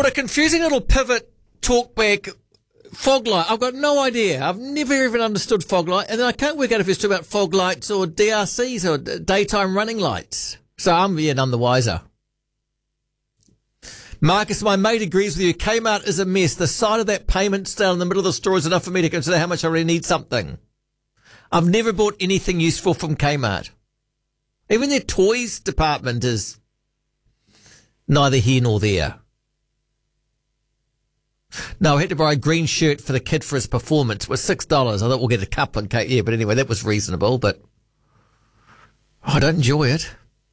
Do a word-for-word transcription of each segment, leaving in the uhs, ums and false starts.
What a confusing little pivot talkback fog light. I've got no idea. I've never even understood fog light. And then I can't work out if it's talking about fog lights or D R Cs or daytime running lights. So I'm yeah, none the wiser. Marcus, my mate agrees with you. Kmart is a mess. The sight of that payment style in the middle of the store is enough for me to consider how much I really need something. I've never bought anything useful from Kmart. Even their toys department is neither here nor there. No, I had to buy a green shirt for the kid for his performance. It was six dollars. I thought we'll get a couple in case. Yeah, but anyway, that was reasonable, but I don't enjoy it.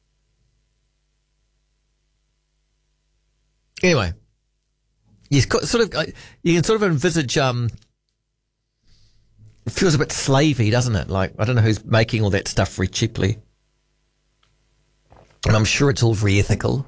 Anyway, you sort of you can sort of envisage. Um, it feels a bit slavey, doesn't it? Like I don't know who's making all that stuff very cheaply, and I'm sure it's all very ethical.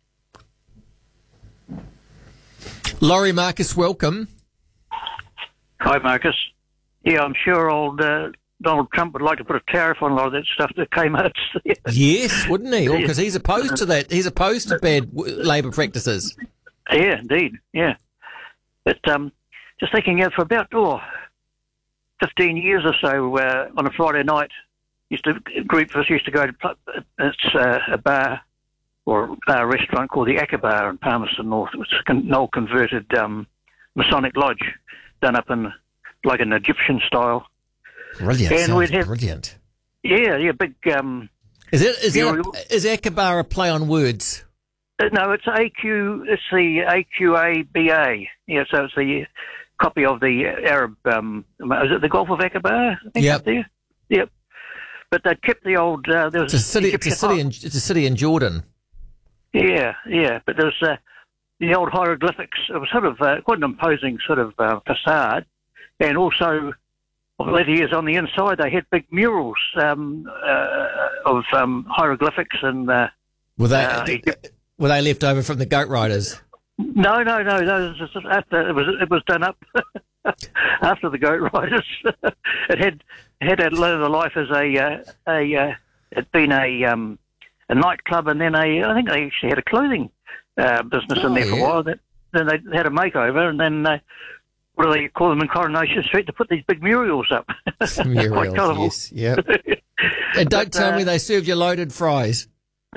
Laurie, Marcus, welcome. Hi, Marcus. Yeah, I'm sure old uh, Donald Trump would like to put a tariff on a lot of that stuff that came out. Yes, wouldn't he? Because he's opposed to that. He's opposed to bad w- labour practices. Yeah, indeed. Yeah. But um, just thinking, uh, for about oh, fifteen years or so, uh, on a Friday night, used to a group of us used to go to it's uh, a bar or a restaurant called the Acker Bar in Palmerston North. It was an old converted um, Masonic lodge done up in like an Egyptian style. Brilliant. And Sounds we'd have, brilliant. Yeah, yeah, big. Um, is it? Is, you it know, a, is Acker Bar a play on words? Uh, no, it's A Q. It's the A Q A B A. Yeah, so it's the copy of the Arab. Um, is it the Gulf of Aqaba? I think Yep. up there. Yep. But they kept the old. Uh, there was It's a city. It's a Egyptian- city. In, it's a city in Jordan. Yeah, yeah. But there was uh, the old hieroglyphics. It was sort of uh, quite an imposing sort of uh, facade, and also of later years on the inside they had big murals um, uh, of um, hieroglyphics and. Uh, Were they? uh, Egypt- were they left over from the Goat Riders? No, no, no. Those after it was it was done up after the Goat Riders. it had had a lot of the life as a uh, a uh, it'd been a um, a nightclub, and then a I think they actually had a clothing uh, business Oh, in there for yeah. a while. That then they had a makeover, and then uh, what do they call them in Coronation Street to put these big murals up? Quite Muriels, colourful. yes, yeah. And don't But, tell uh, me they served you loaded fries.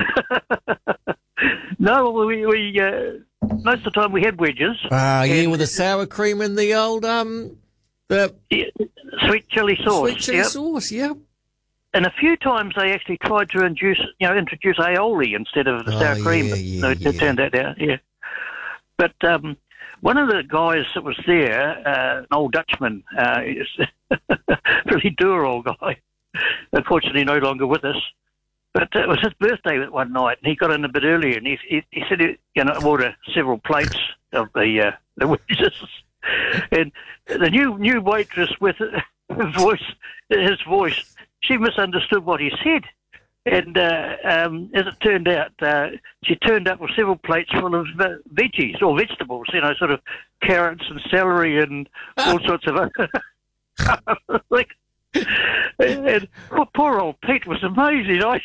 No, we we uh, most of the time we had wedges. Ah, yeah, And- with the sour cream and the old um, the Yeah, sweet chili sauce. sweet chili yep. sauce. Yeah. And a few times they actually tried to induce, you know, introduce aioli instead of the Oh, sour cream. yeah, but yeah, no, it yeah. turned out down, yeah. But um, one of the guys that was there, uh, an old Dutchman, uh, is really dour old guy, unfortunately no longer with us. But it was his birthday one night, and he got in a bit earlier, and he he, he said, he, you know, order several plates of the uh, the wedges, and the new new waitress with her voice, his voice, she misunderstood what he said, and uh, um, as it turned out, uh, she turned up with several plates full of ve- veggies or vegetables, you know, sort of carrots and celery and all sorts of like. And poor, poor old Pete was amazing. I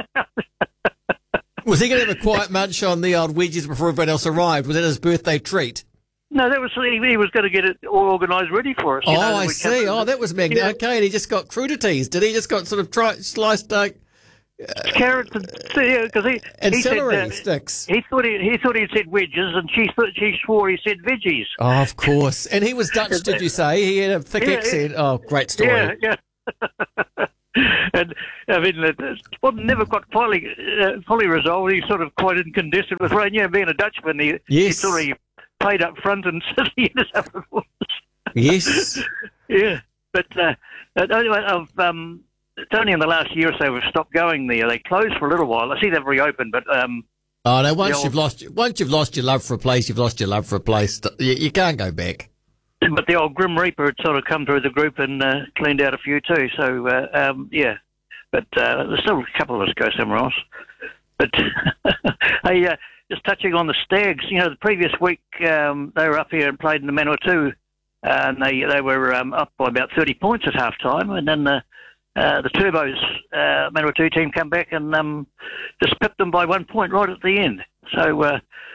Was he going to have a quiet munch on the old wedges before everyone else arrived? Was that his birthday treat? no, that was he, he was going to get it all organised, ready for us. Oh, you know, I we see. come- Oh, that was magnificent. Yeah. Okay, and he just got crudities. Did he just got sort of tri- sliced uh, carrots and yeah, because he and he celery said, uh, sticks? he thought he he thought he said wedges, and she thought she swore he said veggies. Oh, of course. And he was Dutch, did you say? He had a thick Yeah, accent. Oh, great story. Yeah, yeah. And I mean, it well, never got fully uh, fully resolved. He sort of quite incandescent with rain. Yeah, being a Dutchman, he, he Yes. sort of paid up front and said he ended up with Yes. Yeah, but uh, uh, anyway, I've, um, it's only in the last year or so we've stopped going there. They closed for a little while. I see they've reopened, but um, Oh no! Once old- you've lost, once you've lost your love for a place, you've lost your love for a place. You, you can't go back. but the old Grim Reaper had sort of come through the group and uh, cleaned out a few too. So uh, um, yeah, but uh, there's still a couple of us go somewhere else. But hey, uh, just touching on the Stags, you know, the previous week um, they were up here and played in the Manawatu, and they they were um, up by about thirty points at half time, and then the uh, the Turbos uh, Manawatu team come back and um, just pipped them by one point right at the end. So uh,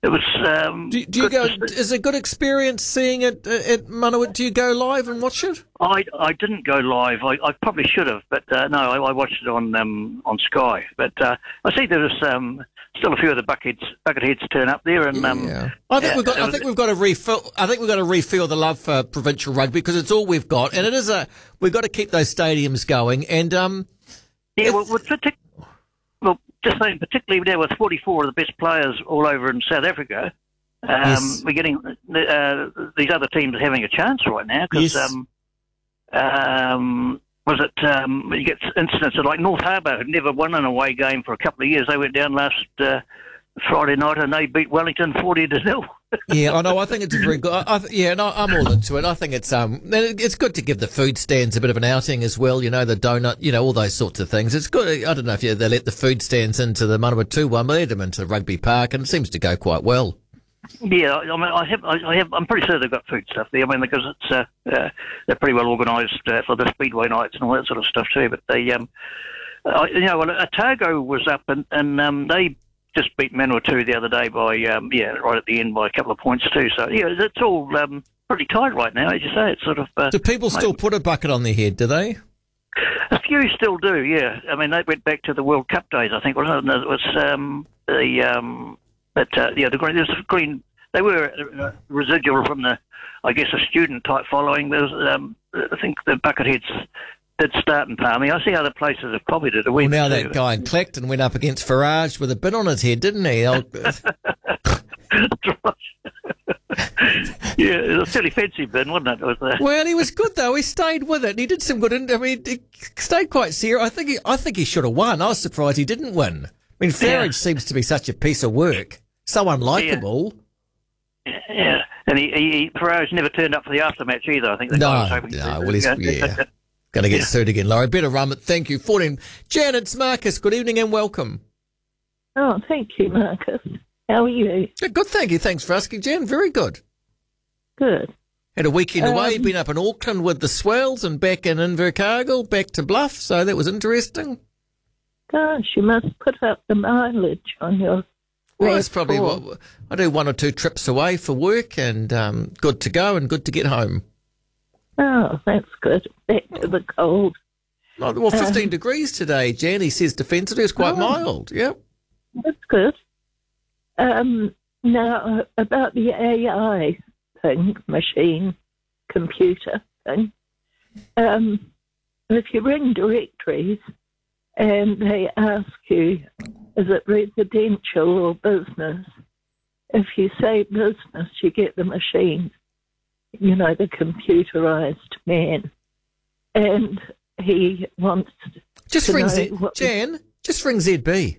it was. Um, Do, do you go? Is it a good experience seeing it at Manawa? Do you go live and watch it? I, I didn't go live. I, I probably should have, but uh, no, I, I watched it on um, on Sky. But uh, I see there's um, still a few of the buckets bucketheads turn up there, and um, yeah. I think yeah, we've got. I was, think we've got to refill. I think we've got to refill the love for provincial rugby because it's all we've got, and it is a. We've got to keep those stadiums going, and um. Yeah, well, with partic- well, just saying, particularly now with forty-four of the best players all over in South Africa. Um, yes. We're getting uh, these other teams having a chance right now because Yes. um, um, was it um, you get instances like North Harbour had never won an away game for a couple of years. They went down last uh, Friday night and they beat Wellington forty to nil. Yeah, I know. I think it's very good. I, I, yeah, no, I'm all into it. I think it's um, it's good to give the food stands a bit of an outing as well. You know, the donut, you know, all those sorts of things. It's good. I don't know if you, they let the food stands into the Manawatu one, but they let them into Rugby Park, and it seems to go quite well. Yeah, I mean, I have, I have, I'm pretty sure they've got food stuff there. I mean, because it's uh, uh, they're pretty well organised uh, for the speedway nights and all that sort of stuff too. But they, um, uh, you know, well, Otago was up and and um, they just beat Manawatu the other day by um, yeah, right at the end by a couple of points too. So yeah, it's all um, pretty tight right now, as you say. It's sort of. Uh, do people still maybe, put a bucket on their head? Do they? A few still do. Yeah, I mean, they went back to the World Cup days. I think wasn't it? It was um, the. Um, But uh, yeah, the green, there's green. They were uh, residual from the, I guess, a student type following. There's, um, I think the bucketheads did start in Palmy. I see other places have copied it a wee Well, now bit that too. guy in Clacton went up against Farage with a bin on his head, didn't he? Oh, Yeah, it was a fairly fancy bin, wasn't it? It was, uh, well, he was good though. He stayed with it. And he did some good. I mean, he stayed quite serious. I think. He, I think he should have won. I was surprised he didn't win. I mean, Farage Yeah. seems to be such a piece of work, so unlikable. yeah, and he, he, he Perot's never turned up for the aftermatch either. I think the No, guy was hoping no. to. Well, he's yeah. Going to get sued again, Laurie. Better run it. Thank you. fourteen. Jan, it's Marcus. Good evening and welcome. Oh, thank you, Marcus. How are you? Yeah, good, thank you. Thanks for asking, Jan. Very good. Good. Had a weekend Um, away. Been up in Auckland with the Swells and back in Invercargill, back to Bluff. So that was interesting. Gosh, you must put up the mileage on your. Well, that's probably four. what I do. One or two trips away for work, and um, good to go and good to get home. Oh, that's good. Back to the cold. Oh, well, fifteen Um, degrees today, Jan. He says defensively it's quite Oh. mild. Yep. That's good. Um, now, about the A I thing, machine, computer thing, um, if you ring directories and they ask you, is it residential or business? If you say business, you get the machine, you know, the computerized man. And he wants Just to ring know Z- what- Jan. Just ring Z B.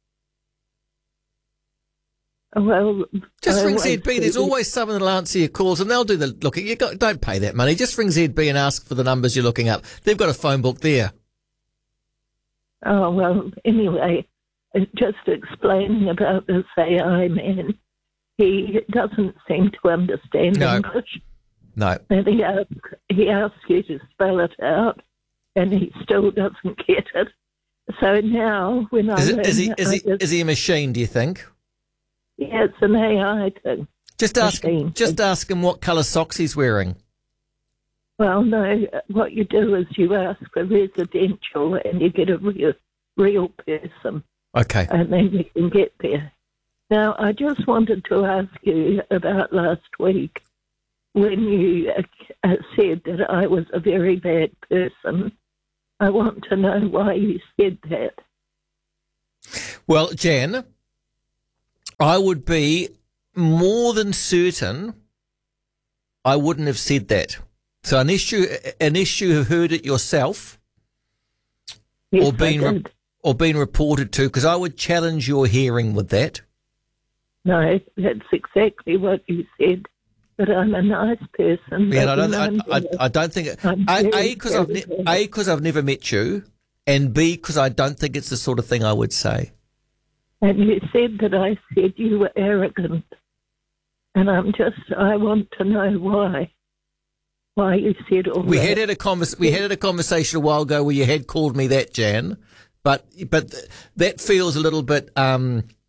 Well, Just I ring always Z B. There's do. always someone that'll answer your calls, and they'll do the looking. You got, don't pay that money. Just ring Z B and ask for the numbers you're looking up. They've got a phone book there. Oh, well, anyway, uh, just explaining about this A I man. He doesn't seem to understand No. English. No. And he asks, he asks you to spell it out, and he still doesn't get it. So now, when I Is, it, learn, is he? Is I he? just, Is he a machine? Do you think? yeah, it's an A I thing. Just ask. Machine. Just ask him what colour socks he's wearing. Well, no, what you do is you ask for residential, and you get a real, real person. Okay. And then you can get there. Now, I just wanted to ask you about last week when you uh, said that I was a very bad person. I want to know why you said that. Well, Jan, I would be more than certain I wouldn't have said that. So unless you, unless you have heard it yourself Yes, or been I re- did. or been reported to, because I would challenge your hearing with that. No, that's exactly what you said. But I'm a nice person. Yeah, but and I don't. I, I, I don't think it, I'm a very, because I've ne- very a because I've never met you, and B because I don't think it's the sort of thing I would say. And you said that I said you were arrogant. And I'm just, I want to know why. Why you said all We that. had had a convers- We had had a conversation a while ago where you had called me that, Jan, but but th- that feels a little bit um,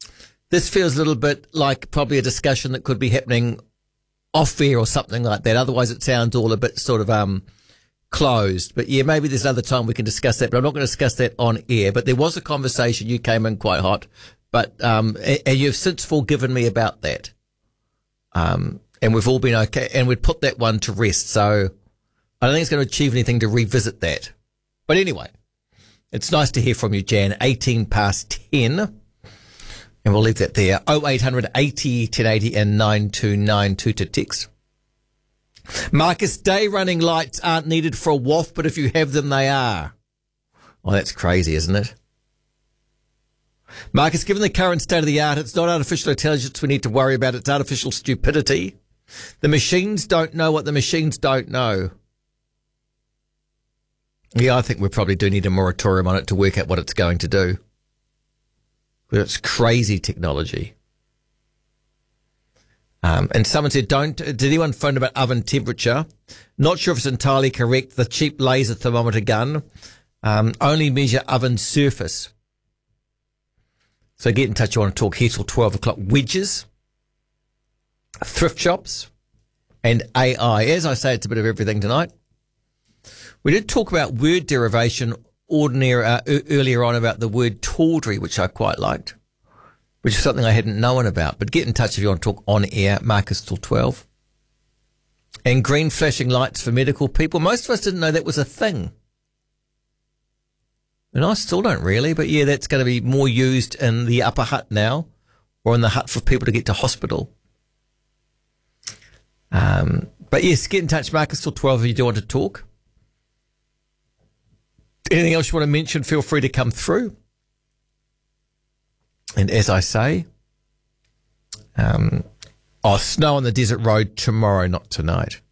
This feels a little bit like probably a discussion that could be happening off air or something like that. Otherwise, it sounds all a bit sort of um closed. But yeah, maybe there's another time we can discuss that. But I'm not going to discuss that on air. But there was a conversation. You came in quite hot, but um, and you've since forgiven me about that. Um, and we've all been okay, and we'd put that one to rest. So I don't think it's going to achieve anything to revisit that. But anyway, it's nice to hear from you, Jan. eighteen past ten. And we'll leave that there. oh eight hundred eighty ten eighty and nine two nine two to text. Marcus, day running lights aren't needed for a W A F, but if you have them, they are. Well, that's crazy, isn't it? Marcus, given the current state of the art, it's not artificial intelligence we need to worry about. It's artificial stupidity. The machines don't know what the machines don't know. Yeah, I think we probably do need a moratorium on it to work out what it's going to do. But it's crazy technology. Um, and someone said, don't, did anyone phone about oven temperature? Not sure if it's entirely correct. The cheap laser thermometer gun um, only measure oven surface. So get in touch. You want to talk here till twelve o'clock. Wedges, thrift shops, and A I. As I say, it's a bit of everything tonight. We did talk about word derivation ordinary uh, earlier on about the word tawdry, which I quite liked, which is something I hadn't known about. But get in touch if you want to talk on air. Marcus till twelve. And green flashing lights for medical people. Most of us didn't know that was a thing. And I still don't really, but yeah, that's going to be more used in the upper hut now, or in the hut for people to get to hospital. Um, but yes, get in touch, Marcus till twelve if you do want to talk. Anything else you want to mention, feel free to come through. And as I say, um, oh, snow on the desert road tomorrow, not tonight.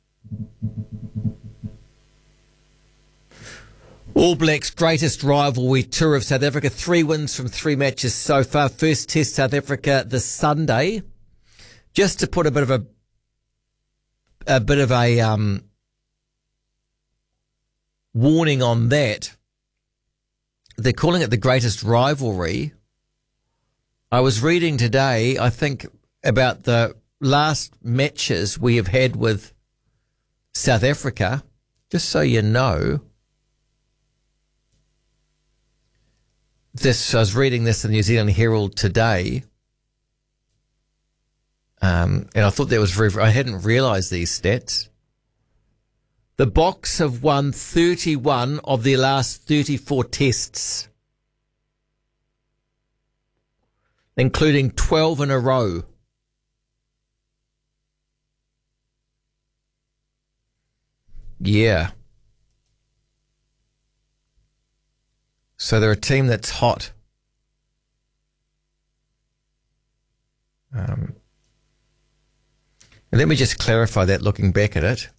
All Blacks' greatest rivalry tour of South Africa. Three wins from three matches so far. First test South Africa this Sunday. Just to put a bit of a, a bit of a um, warning on that. They're calling it the greatest rivalry. I was reading today, I think, about the last matches we have had with South Africa. Just so you know, this I was reading this in the New Zealand Herald today, um, and I thought that was very. I hadn't realised these stats. The Boks have won thirty-one of their last thirty-four tests, including twelve in a row. Yeah. So they're a team that's hot. Um, and let me just clarify that looking back at it.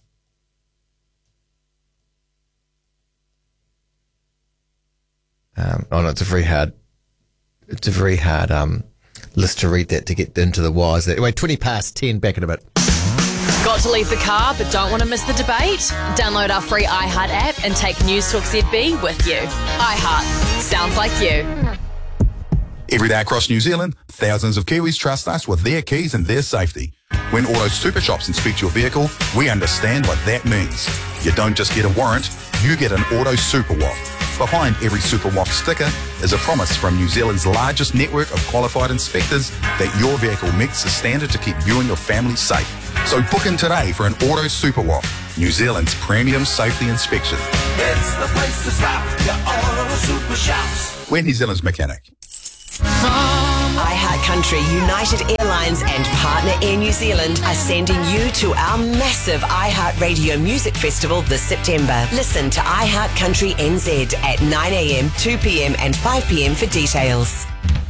Um, oh no, it's a very hard, it's a very hard um, list to read that to get into the wires. Anyway, twenty past ten, back in a bit. Got to leave the car but don't want to miss the debate? Download our free iHeart app and take News Talk Z B with you. iHeart. Sounds like you. Every day across New Zealand, thousands of Kiwis trust us with their keys and their safety. When Auto Super Shops inspect your vehicle, we understand what that means. You don't just get a warrant, you get an Auto Super W A F. Behind every Super W A F sticker is a promise from New Zealand's largest network of qualified inspectors that your vehicle meets the standard to keep you and your family safe. So book in today for an Auto Super W A F, New Zealand's premium safety inspection. It's the place to stop, your Auto Super Shops. We're New Zealand's mechanic. iHeart Country, United Airlines and partner Air New Zealand are sending you to our massive iHeart Radio Music Festival this September. Listen to iHeart Country N Z at nine a.m, two p.m and five p.m for details.